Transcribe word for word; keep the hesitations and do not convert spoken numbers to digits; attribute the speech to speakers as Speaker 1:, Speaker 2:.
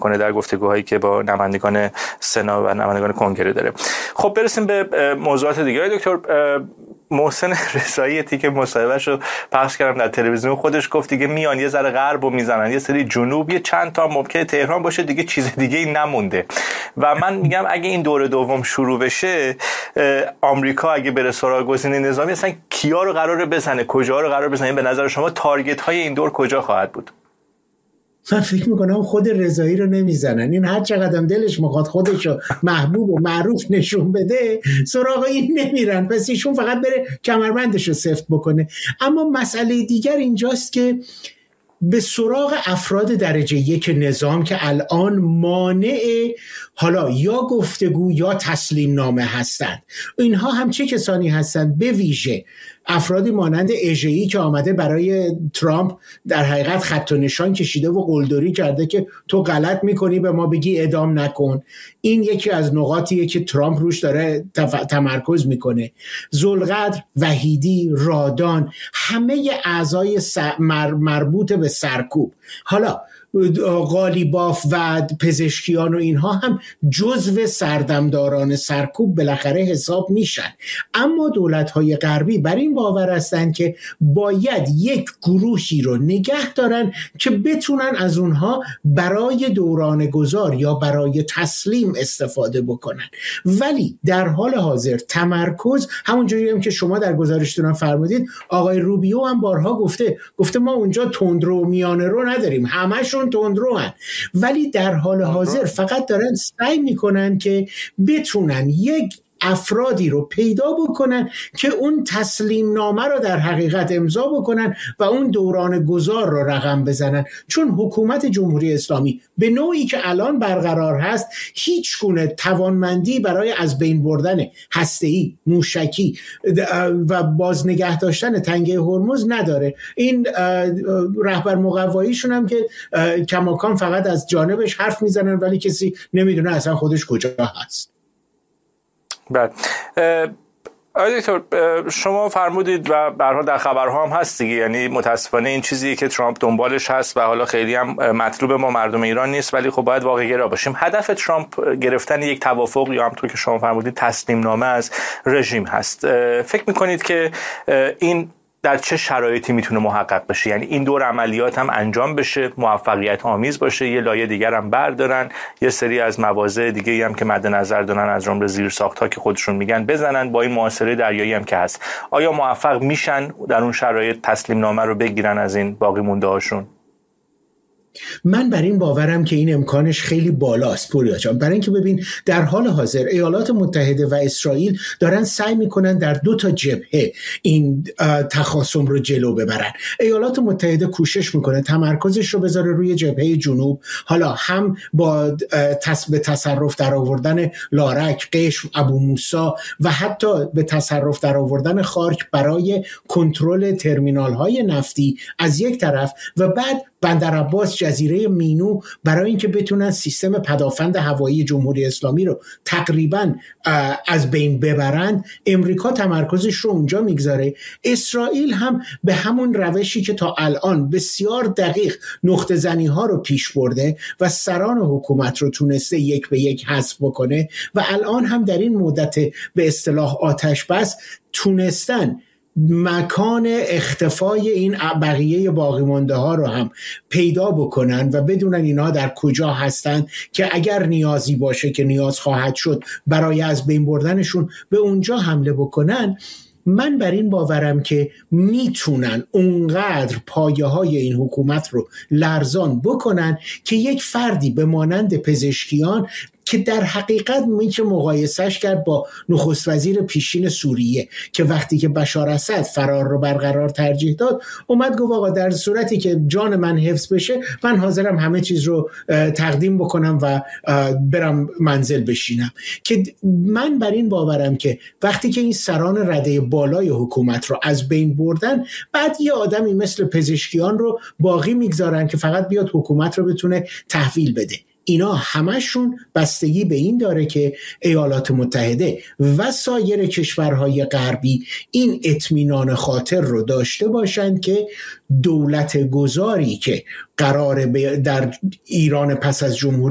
Speaker 1: میکنه در گفتگوهایی که با نمایندگان سنا و نمایندگان کنگره داره. خب برسیم به موضوعات دیگه. دکتر محسن رضایی که مصاحبهش رو پخش کردم در تلویزیون، خودش گفت دیگه میان یه ذره غربو میزنن، یه سری جنوب، یه چند تا ممکنه تهران باشه، دیگه چیز دیگه ای نمونده. و من میگم اگه این دوره دوم شروع بشه، آمریکا اگه بره سراغ گزینه نظامی، اصلا کیا رو قراره بزنه، کجا رو قرار بزنه؟ به نظر شما تارگت های این دور کجا خواهد بود؟
Speaker 2: من فکر میکنم خود رضایی رو نمیزنن. این هر چقدر دلش میخواد خودش رو محبوب و معروف نشون بده، سراغ این نمیرن، پس ایشون فقط بره کمربندش رو سفت بکنه. اما مسئله دیگر اینجاست که به سراغ افراد درجه یک نظام که الان مانع حالا یا گفتگو یا تسلیم نامه هستند، اینها هم چه کسانی هستند؟ به ویژه افرادی مانند اژه‌ای که آمده برای ترامپ در حقیقت خط و نشان کشیده و قلدری کرده که تو غلط میکنی به ما بگی اعدام نکن. این یکی از نقاطیه که ترامپ روش داره تف... تمرکز میکنه. ذوالقدر، وحیدی، رادان، همه اعضای س... مر... مربوط به سرکوب، حالا قالیباف و پزشکیان و اینها هم جزو سردمداران سرکوب بالاخره حساب میشن. اما دولت‌های غربی بر این باور هستند که باید یک گروهی رو نگه دارن که بتونن از اونها برای دوران گذار یا برای تسلیم استفاده بکنن. ولی در حال حاضر تمرکز همونجوری هم که شما در گزارشتون فرمودید، آقای روبیو هم بارها گفته گفته ما اونجا تندرو و میانه رو نداریم، همشون تندرو هن. ولی در حال حاضر فقط دارن سعی میکنن که بتونن یک افرادی رو پیدا بکنن که اون تسلیم نامه رو در حقیقت امضا بکنن و اون دوران گذار رو رقم بزنن. چون حکومت جمهوری اسلامی به نوعی که الان برقرار هست هیچ گونه توانمندی برای از بین بردن هسته‌ای، موشکی و باز نگه داشتن تنگه هرمز نداره. این رهبر مقواییشون هم که کماکان فقط از جانبش حرف میزنن ولی کسی نمیدونه اصلا خودش کجا هست.
Speaker 1: بعد آقای دکتر شما فرمودید و به هر حال در خبرها هم هست دیگه، یعنی متاسفانه این چیزی که ترامپ دنبالش هست و حالا خیلی هم مطلوب ما مردم ایران نیست، ولی خب باید واقع گرا باشیم. هدف ترامپ گرفتن یک توافق یا همونطور که شما فرمودید تسلیم نامه از رژیم هست. فکر میکنید که این در چه شرایطی میتونه محقق بشه؟ یعنی این دور عملیات هم انجام بشه، موفقیت آمیز باشه، یه لایه دیگر هم بردارن، یه سری از مواضع دیگه هم که مد نظر دارن از جمله زیرساخت‌ها که خودشون میگن بزنن، با این محاصره دریایی هم که هست، آیا موفق میشن در اون شرایط تسلیم نامه رو بگیرن از این باقی مونده هاشون؟
Speaker 2: من بر این باورم که این امکانش خیلی بالاست پوریا جان. برای اینکه ببین در حال حاضر ایالات متحده و اسرائیل دارن سعی میکنن در دو تا جبهه این تخاصم رو جلو ببرن. ایالات متحده کوشش میکنه تمرکزش رو بذاره روی جبهه جنوب، حالا هم با به تصرف در آوردن لارک، قشم، ابو موسی و حتی به تصرف در آوردن خارک برای کنترل ترمینال های نفتی از یک طرف، و بعد بندر عباس، جزیره مینو، برای اینکه بتونن سیستم پدافند هوایی جمهوری اسلامی رو تقریباً از بین ببرند. امریکا تمرکزش رو اونجا میگذاره. اسرائیل هم به همون روشی که تا الان بسیار دقیق نقطه زنی ها رو پیش برده و سران حکومت رو تونسته یک به یک حذف بکنه و الان هم در این مدت به اصطلاح آتش بس تونستن مکان اختفای این بقیه باقی مانده ها رو هم پیدا بکنن و بدونن اینا در کجا هستن که اگر نیازی باشه که نیاز خواهد شد برای از بین بردنشون به اونجا حمله بکنن. من بر این باورم که میتونن اونقدر پایه های این حکومت رو لرزان بکنن که یک فردی به مانند پزشکیان که در حقیقت میشه مقایسش کرد با نخست وزیر پیشین سوریه که وقتی که بشار اسد فرار رو برقرار ترجیح داد اومد گفت آقا در صورتی که جان من حفظ بشه من حاضرم همه چیز رو تقدیم بکنم و برم منزل بشینم. که من بر این باورم که وقتی که این سران رده بالای حکومت رو از بین بردن، بعد یه آدمی مثل پزشکیان رو باقی میگذارن که فقط بیاد حکومت رو بتونه تحویل بده. اینا همشون بستگی به این داره که ایالات متحده و سایر کشورهای غربی این اطمینان خاطر رو داشته باشند که دولت گذاری که قراره در ایران پس از جمهوری